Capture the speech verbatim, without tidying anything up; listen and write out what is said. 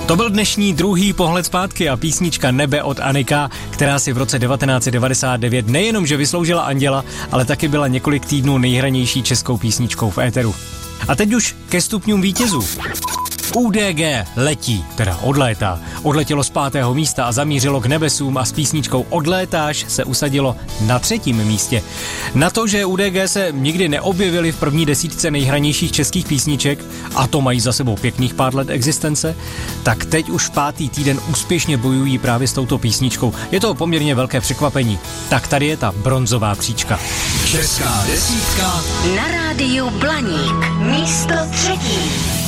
To byl dnešní druhý pohled zpátky a písnička Nebe od Anika, která si v roce devatenáct set devadesát devět nejenom, že vysloužila Anděla, ale taky byla několik týdnů nejhranější českou písničkou v éteru. A teď už ke stupňům vítězů. U D G letí, teda odlétá. Odletělo z pátého místa a zamířilo k nebesům a s písničkou Odlétáš se usadilo na třetím místě. Na to, že U D G se nikdy neobjevili v první desítce nejhranějších českých písniček, a to mají za sebou pěkných pár let existence, tak teď už pátý týden úspěšně bojují právě s touto písničkou. Je to poměrně velké překvapení. Tak tady je ta bronzová příčka. Česká desítka na rádiu Blaník. Místo třetí.